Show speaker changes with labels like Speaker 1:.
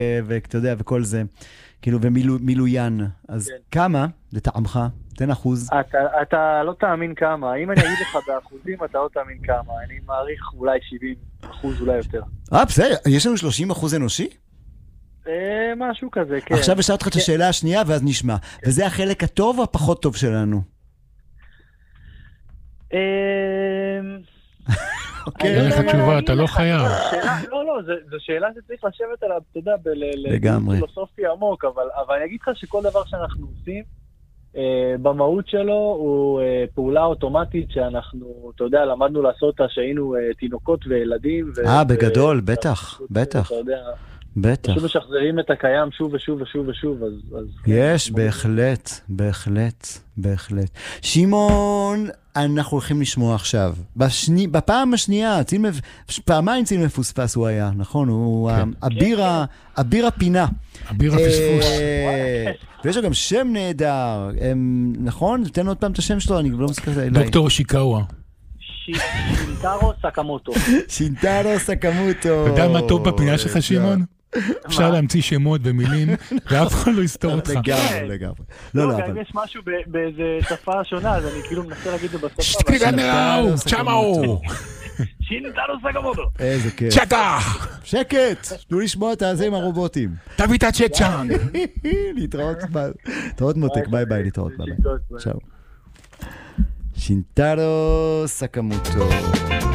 Speaker 1: ואתה יודע, וכל זה, כאילו, ומילוין. אז כמה, לטעמך, תן אחוז.
Speaker 2: אתה לא תאמין כמה. אם אני אגיד לך באחוזים, אתה לא תאמין כמה. אני מעריך אולי 70%, אולי יותר.
Speaker 1: בסדר, יש לנו 30% אנושי?
Speaker 2: משהו כזה, כן.
Speaker 1: עכשיו אשאל אותך את השאלה השנייה, ואז נשמע. וזה החלק הטוב או הפחות טוב שלנו?
Speaker 3: אין לך תשובה, אתה לא חייב.
Speaker 2: לא, זו שאלה שצריך לשבת עליו, אתה יודע, בפילוסופיה עמוק, אבל אני אגיד לך שכל דבר שאנחנו עושים, במהות שלו הוא פעולה אוטומטית שאנחנו, אתה יודע, למדנו לעשות שהיינו תינוקות וילדים.
Speaker 1: בגדול, בטח.
Speaker 2: פשוט משחזרים את הקיים שוב ושוב ושוב ושוב.
Speaker 1: יש, בהחלט. שמעון, אנחנו הולכים לשמוע עכשיו. בפעם השנייה, פעמיים ציל מפוספס הוא היה, נכון? הוא אביר הפינה.
Speaker 3: אביר הפספוס.
Speaker 1: ויש לו גם שם נהדר, נכון? תן עוד פעם את השם שלו, אני לא מזכיר את זה.
Speaker 3: דוקטור שיקאווה.
Speaker 1: שינטרו סקמוטו.
Speaker 3: אתה יודע מה טוב בפינה שלך, שמעון? אפשר להמציא שמות ומילים, ואף אחד לא יסתור אותך.
Speaker 1: לגמרי.
Speaker 2: לא, גם יש משהו באיזה שפה שונה, אז אני כאילו מנסה להגיד את זה בשפה.
Speaker 3: שתקרנאו, צ'מאו.
Speaker 2: שינטרו סקמוטו.
Speaker 1: איזה כיף. שקט, תנו לשמוע את הזה עם הרובוטים.
Speaker 3: תביא את הצ'ט שם.
Speaker 1: להתראות מותק, ביי ביי, להתראות. שינטרו סקמוטו.